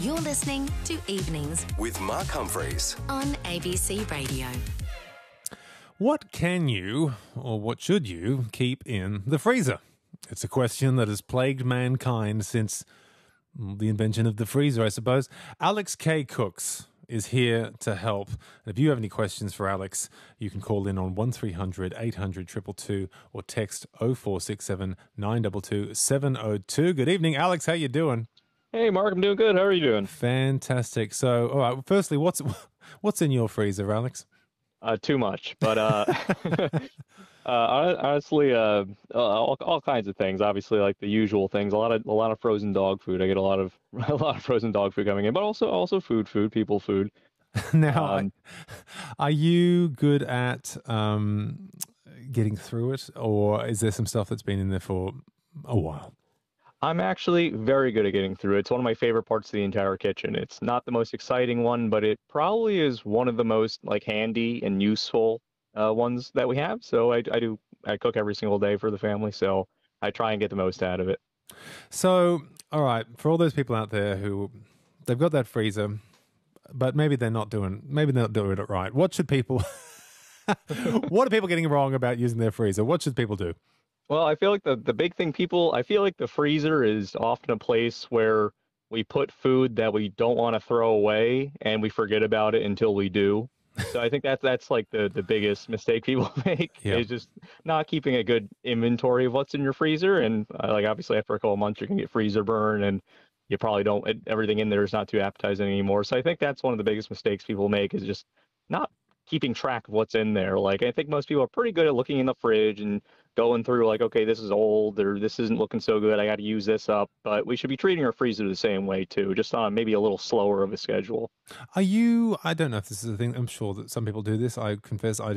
You're listening to Evenings with Mark Humphreys on ABC Radio. What can you, or what should you, keep in the freezer? It's a question that has plagued mankind since the invention of the freezer, I suppose. Alex K. Cooks is here to help. And if you have any questions for Alex, you can call in on 1300 800 222 or text 0467 922 702. Good evening, Alex. How you doing? Hey, Mark, I'm doing good. How are you doing? Fantastic. So, all right, firstly, what's in your freezer, Alex? Too much, but honestly, all kinds of things. Obviously, like the usual things. A lot of frozen dog food. I get a lot of frozen dog food coming in, but also food, people food. Now, are you good at getting through it, or is there some stuff that's been in there for a while? I'm actually very good at getting through it. It's one of my favorite parts of the entire kitchen. It's not the most exciting one, but it probably is one of the most handy and useful ones that we have. So I cook every single day for the family, so I try and get the most out of it. So, all right, for all those people out there who they've got that freezer, but maybe they're not doing it right. What should people? What are people getting wrong about using their freezer? What should people do? Well, I feel like the big thing I feel like the freezer is often a place where we put food that we don't want to throw away and we forget about it until we do. So I think that's like the biggest mistake people make is just not keeping a good inventory of what's in your freezer. And obviously after a couple of months, you can get freezer burn and you probably everything in there is not too appetizing anymore. So I think that's one of the biggest mistakes people make is just not keeping track of what's in there. I think most people are pretty good at looking in the fridge and going through okay, this is old or this isn't looking so good, I got to use this up. But we should be treating our freezer the same way too, just on maybe a little slower of a schedule. I don't know if this is a thing. I'm sure that some people do this. I confess I